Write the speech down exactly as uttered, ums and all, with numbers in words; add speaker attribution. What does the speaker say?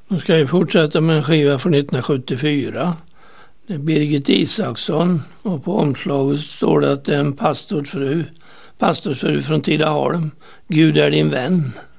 Speaker 1: Nu ska vi fortsätta med en skiva från nittonhundrasjuttiofyra. Det är Birgit Isaksson och på omslaget står det att det är en pastorsfru, pastorsfru från Tidaholm. Gud är din vän.